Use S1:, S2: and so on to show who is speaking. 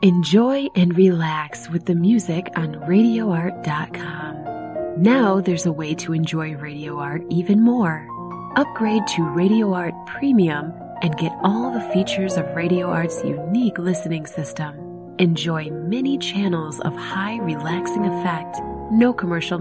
S1: Enjoy and relax with the music on RadioArt.com. Now there's a way to enjoy Radio Art even more. Upgrade to Radio Art Premium and get all the features of Radio Art's unique listening system. Enjoy many channels of high relaxing effect, no commercial